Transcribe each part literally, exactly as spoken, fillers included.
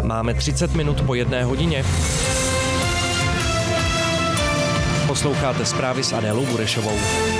Máme třicet minut po jedné hodině. Posloucháte zprávy s Adélou Burešovou.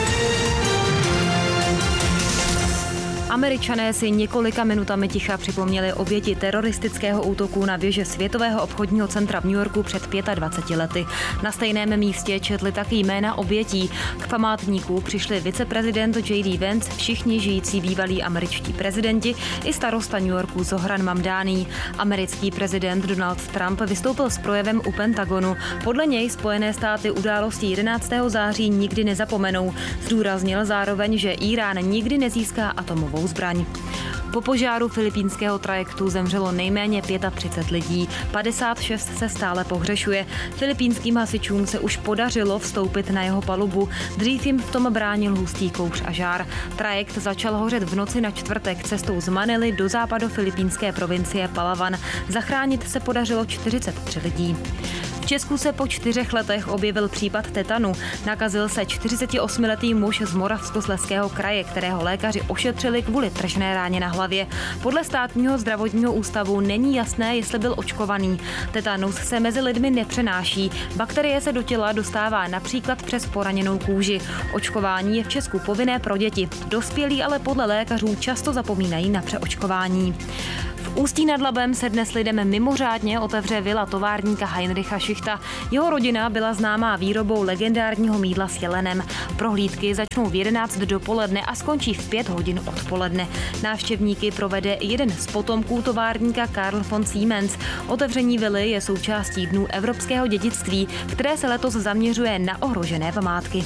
Američané si několika minutami ticha připomněli oběti teroristického útoku na věže Světového obchodního centra v New Yorku před dvaceti pěti lety. Na stejném místě četli taky jména obětí. K památníku přišli viceprezident J D Vance, všichni žijící bývalí američtí prezidenti i starosta New Yorku Zohran Mamdani. Americký prezident Donald Trump vystoupil s projevem u Pentagonu. Podle něj Spojené státy události jedenáctého září nikdy nezapomenou. Zdůraznil zároveň, že Írán nikdy nezíská atomovou zbraň. Po požáru filipínského trajektu zemřelo nejméně třicet pět lidí, padesát šest se stále pohřešuje. Filipínským hasičům se už podařilo vstoupit na jeho palubu, dřív jim v tom bránil hustý kouř a žár. Trajekt začal hořet v noci na čtvrtek cestou z Manily do západofilipínské provincie Palawan. Zachránit se podařilo čtyřicet tři lidí. V Česku se po čtyřech letech objevil případ tetanu. Nakazil se čtyřicetiosmiletý muž z Moravskoslezského kraje, kterého lékaři ošetřili kvůli tršné ráně na hlavě. Podle státního zdravotního ústavu není jasné, jestli byl očkovaný. Tetanus se mezi lidmi nepřenáší. Bakterie se do těla dostává například přes poraněnou kůži. Očkování je v Česku povinné pro děti. Dospělí ale podle lékařů často zapomínají na přeočkování. V Ústí nad Labem se dnes lidem mimořádně otevře vila továrníka Heinricha Schichta. Jeho rodina byla známá výrobou legendárního mýdla s jelenem. Prohlídky začnou v jedenáct dopoledne a skončí v pět hodin odpoledne. Návštěvníky provede jeden z potomků továrníka Karl von Siemens. Otevření vily je součástí Dnů evropského dědictví, které se letos zaměřuje na ohrožené památky.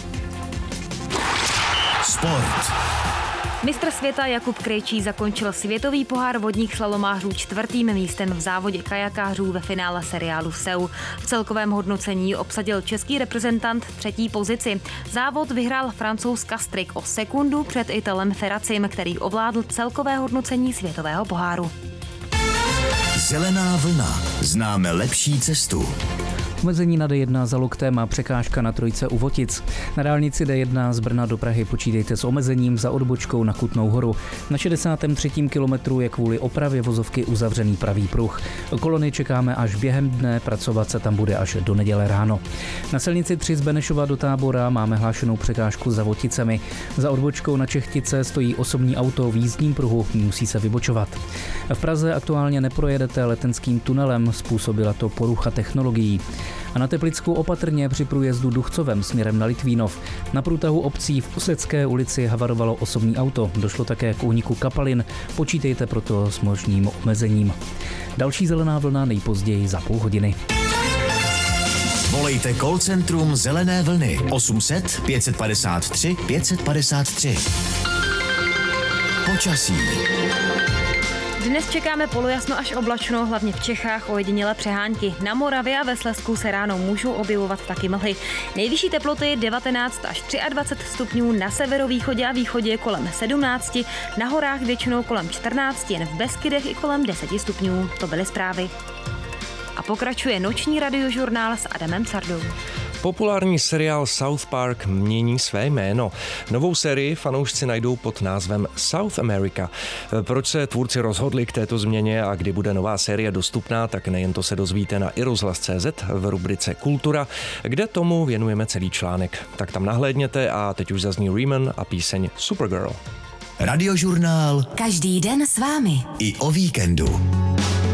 Sport. Mistr světa Jakub Krejčí zakončil světový pohár vodních slalomářů čtvrtým místem v závodě kajakářů ve finále seriálu Seu. V celkovém hodnocení obsadil český reprezentant třetí pozici. Závod vyhrál Francouz Castrik o sekundu před Italem Ferracim, který ovládl celkové hodnocení světového poháru. Zelená vlna. Známe lepší cestu. Omezení na D jedna za Loktem a překážka na trojce u Votic. Na dálnici D jedna z Brna do Prahy počítejte s omezením za odbočkou na Kutnou Horu. Na šedesátém třetím kilometru je kvůli opravě vozovky uzavřený pravý pruh. Kolony čekáme až během dne, pracovat se tam bude až do neděle ráno. Na silnici tři z Benešova do Tábora máme hlášenou překážku za Voticemi. Za odbočkou na Čechtice stojí osobní auto v jízdním pruhu, musí se vybočovat. V Praze aktuálně neprojedete Letenským tunelem, způsobila to porucha technologií. A na Teplicku opatrně při průjezdu Duchcovem směrem na Litvínov. Na průtahu obcí v Usecké ulici havarovalo osobní auto. Došlo také k úniku kapalin. Počítejte proto s možným omezením. Další zelená vlna nejpozději za půl hodiny. Volejte call centrum Zelené vlny osm set pět padesát tři pět padesát tři. Počasí. Dnes čekáme polojasno až oblačno, hlavně v Čechách ojedinělé přehánky. Na Moravě a ve Slezsku se ráno můžou objevovat taky mlhy. Nejvyšší teploty devatenáct až dvacet tři stupňů, na severovýchodě a východě kolem sedmnáct, na horách většinou kolem čtrnáct, jen v Beskydech i kolem deset stupňů. To byly zprávy. A pokračuje noční radiožurnál s Adamem Sardou. Populární seriál South Park mění své jméno. Novou sérii fanoušci najdou pod názvem South America. Proč se tvůrci rozhodli k této změně a kdy bude nová série dostupná, tak nejen to se dozvíte na i rozhlas tečka cé zet v rubrice Kultura, kde tomu věnujeme celý článek. Tak tam nahlédněte a teď už zazní Riemann a píseň Supergirl. Radiožurnál. Každý den s vámi. I o víkendu.